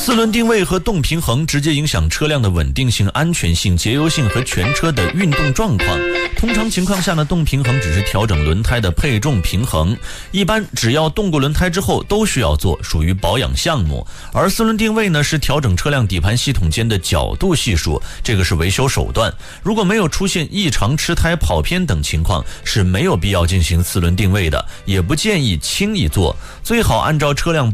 四轮定位和动平衡直接影响车辆的稳定性、安全性、节油性和全车的运动状况。通常情况下呢，动平衡只是调整轮胎的配重平衡，一般只要动过轮胎之后都需要做，属于保养项目。而四轮定位呢，是调整车辆底盘系统间的角度系数，这个是维修手段。如果没有出现异常、吃胎、跑偏等情况，是没有必要进行四轮定位的，也不建议轻易做，最好按照车辆